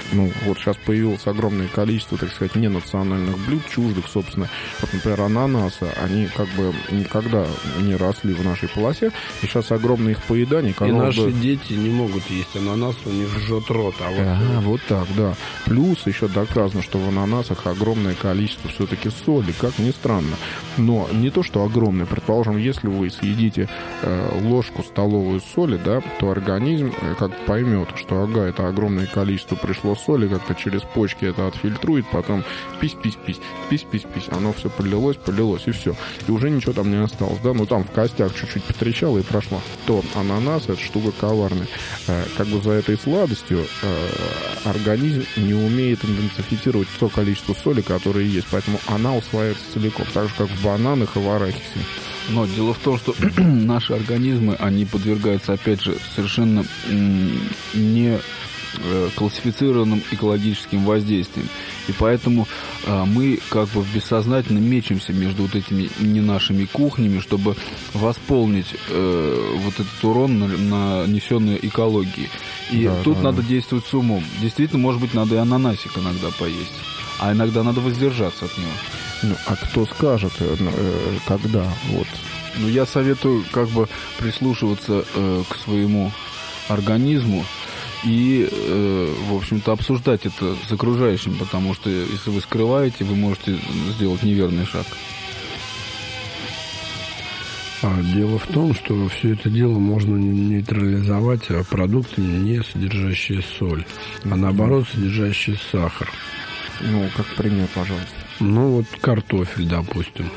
ну, вот сейчас появилось огромное количество, так сказать, ненациональных блюд, чуждых, собственно. Вот, например, ананасы, они как бы никогда не росли в нашей полосе, и сейчас огромное их поедание. И наши дети не могут есть ананас, у них жжет рот. Вот так, да. Плюс еще доказано, что в ананасах огромное количество все-таки соли, как ни странно. Но не то, что огромное. Предположим, если вы съедите ложку столовую соли, да, то организм как поймет, что ага, это огромное количество пришло соли, как-то через почки это отфильтрует, потом пись-пись-пись, пись-пись-пись, оно все полилось, и все. И уже ничего там не осталось, да, ну там в костях чуть-чуть потрещало и прошло. То ананас — это штука коварная. Как бы за этой сладостью организм не умеет идентифицировать то количество соли, которое есть, поэтому она усваивается целиком, так же, как в бананах и в арахисе. Но дело в том, что наши организмы, они подвергаются, опять же, совершенно не классифицированным экологическим воздействием. И поэтому мы как бы бессознательно мечемся между вот этими не нашими кухнями, чтобы восполнить вот этот урон, нанесенный экологии. И тут надо действовать с умом. Действительно, может быть, надо и ананасик иногда поесть, а иногда надо воздержаться от него. Ну, а кто скажет, когда? Вот. Ну, я советую как бы прислушиваться к своему организму и, в общем-то, обсуждать это с окружающим, потому что если вы скрываете, вы можете сделать неверный шаг. Дело в том, что все это дело можно нейтрализовать продуктами, не содержащие соль, а наоборот, содержащие сахар. Ну, как пример, пожалуйста. Ну, вот картофель, допустим.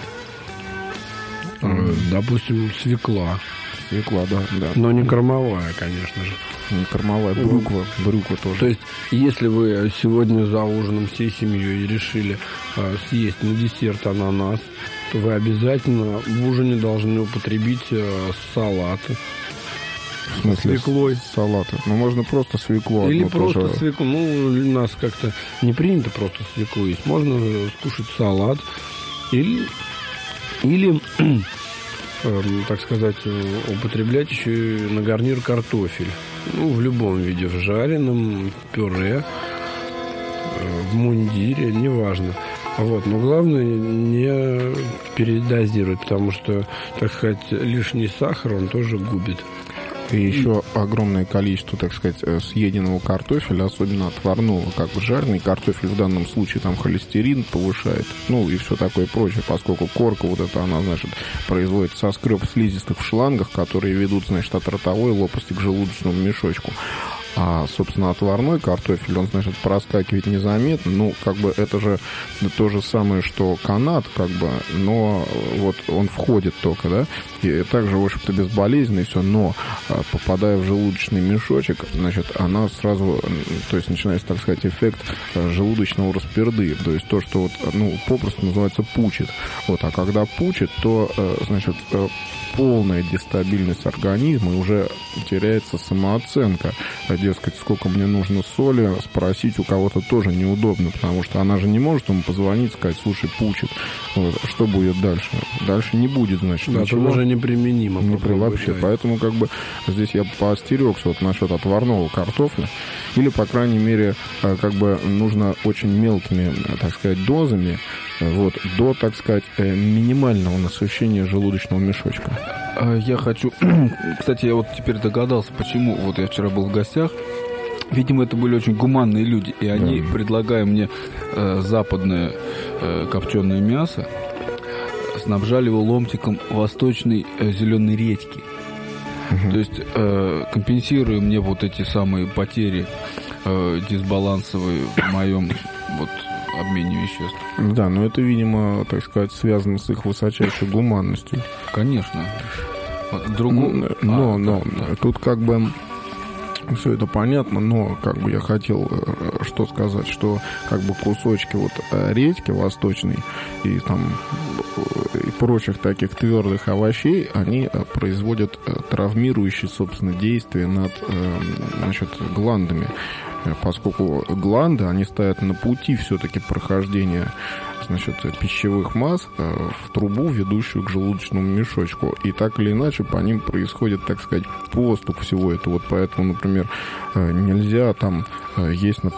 Допустим, свекла. Свекла, да. Но не кормовая, конечно же. Не кормовая, брюква тоже. То есть, если вы сегодня за ужином всей семьей решили съесть на десерт ананас, то вы обязательно в ужине должны употребить салаты. В смысле, свеклой. Салаты. Ну, можно просто свеклу. Или просто тоже. свеклу. Ну, у нас как-то не принято просто свеклу есть. Можно скушать салат. Или так сказать, употреблять еще и на гарнир картофель. Ну, в любом виде. В жареном, в пюре, в мундире, неважно. Вот. Но главное не передозировать, потому что, так сказать, лишний сахар, он тоже губит. И еще огромное количество, так сказать, съеденного картофеля, особенно отварного, как бы жареный картофель в данном случае там холестерин повышает, ну и все такое прочее, поскольку корка вот эта, она, значит, производит соскреб слизистых в шлангах, которые ведут, значит, от ротовой лопасти к желудочному мешочку. А, собственно, отварной картофель, он, значит, проскакивает незаметно. Ну, как бы это же то же самое, что канат, как бы, но вот он входит только, да, и также, в общем-то, безболезненно и все, но попадая в желудочный мешочек, значит, она сразу, то есть начинается, так сказать, эффект желудочного расперды, то есть то, что вот, ну, попросту называется пучит. Вот, а когда пучит, то, значит, полная дестабильность организма, и уже теряется самооценка. Дескать, сколько мне нужно соли, спросить у кого-то тоже неудобно, потому что она же не может ему позвонить, сказать, слушай, пучит. Вот, что будет дальше? Дальше не будет, значит, да, ничего. Это уже неприменимо. Вообще. Поэтому, как бы, здесь я поостерегся вот насчет отварного картофеля. Или, по крайней мере, как бы нужно очень мелкими, так сказать, дозами, вот, до, так сказать, минимального насыщения желудочного мешочка. Я хочу... Кстати, я вот теперь догадался, почему. Вот я вчера был в гостях. Видимо, это были очень гуманные люди. И они, предлагая мне западное копченое мясо, снабжали его ломтиком восточной зеленой редьки. То есть, компенсируя мне вот эти самые потери дисбалансовые в моем вот обмене веществ. Да, но это, видимо, так сказать, связано с их высочайшей гуманностью. Конечно. Но тут как бы все это понятно, но как бы я хотел что сказать, что как бы кусочки вот редьки восточной и там и прочих таких твердых овощей, они производят травмирующие, собственно, действия над, значит, гландами, поскольку гланды, они стоят на пути все-таки прохождения, значит, пищевых масс в трубу, ведущую к желудочному мешочку. И так или иначе по ним происходит, так сказать, поступ всего этого. Вот поэтому, например, нельзя там есть,